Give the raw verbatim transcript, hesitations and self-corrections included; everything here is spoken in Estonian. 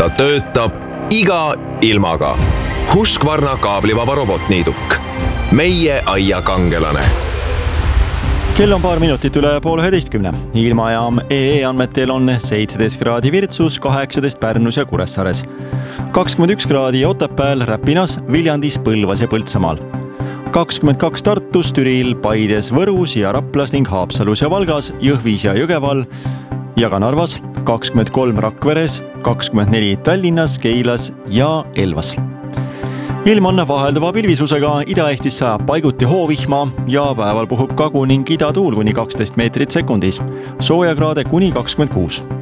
ta töötab iga ilmaga. Husqvarna kaablivaba robotniiduk. Meie aia kangelane. Kell on paar minutit üle poole üheteistkümne. Ilmajaam E E andmetel on seitseteist kraadi Virtsus, kaheksateist Pärnus ja Kuressaares. kakskümmend üks kraadi Otepääl, Räpinas, Viljandis, Põlvas ja Põltsamaal. kakskümmend kaks Tartus, Türil, Paides, Võrus ja Raplas ning Haapsalus ja Valgas, Jõhvis ja Jõgeval ja ka Narvas, kakskümmend kolm Rakveres, kakskümmend neli Tallinnas, Keilas ja Elvas. Ilm on vahelduva pilvisusega, Ida-Eestis sajab paiguti hoovihma ja päeval puhub kagu ning idatuul kuni kaksteist meetrit sekundis. Soojakraade kuni kakskümmend kuus.